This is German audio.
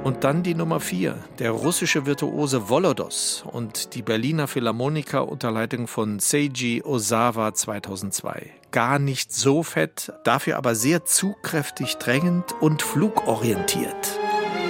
Und dann die Nummer 4, der russische Virtuose Volodos und die Berliner Philharmoniker unter Leitung von Seiji Ozawa 2002. Gar nicht so fett, dafür aber sehr zugkräftig, drängend und flugorientiert.